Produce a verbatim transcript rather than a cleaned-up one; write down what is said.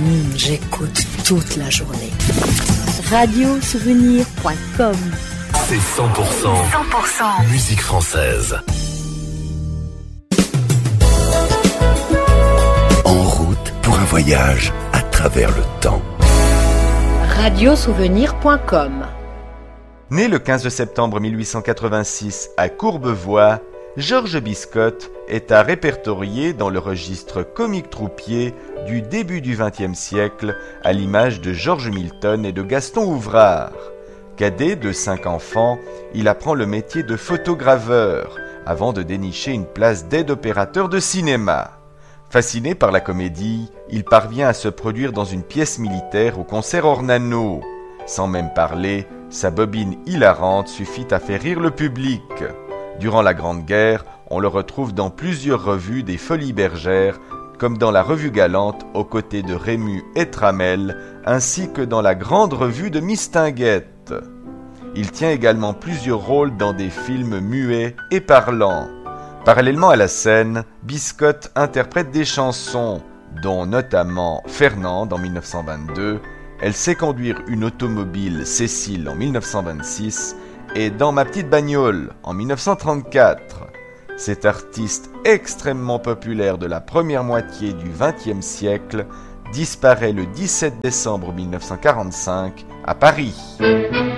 Mmh, j'écoute toute la journée. radio souvenir point com. C'est cent pour cent, cent pour cent musique française. En route pour un voyage à travers le temps. radio souvenir point com. Né le quinze septembre mille huit cent quatre-vingt-six à Courbevoie, Georges Biscotte est à répertorier dans le registre comique troupier du début du vingtième siècle, à l'image de George Milton et de Gaston Ouvrard. Cadet de cinq enfants, il apprend le métier de photograveur avant de dénicher une place d'aide-opérateur de cinéma. Fasciné par la comédie, il parvient à se produire dans une pièce militaire au concert Ornano. Sans même parler, sa bobine hilarante suffit à faire rire le public. Durant la Grande Guerre, on le retrouve dans plusieurs revues des Folies Bergères, comme dans la Revue Galante aux côtés de Rému et Tramel, ainsi que dans la Grande Revue de Mistinguett. Il tient également plusieurs rôles dans des films muets et parlants. Parallèlement à la scène, Biscotte interprète des chansons, dont notamment Fernande en mille neuf cent vingt-deux, Elle sait conduire une automobile Cécile en mille neuf cent vingt-six et Dans ma petite bagnole en mille neuf cent trente-quatre. Cet artiste extrêmement populaire de la première moitié du vingtième siècle disparaît le dix-sept décembre mille neuf cent quarante-cinq à Paris.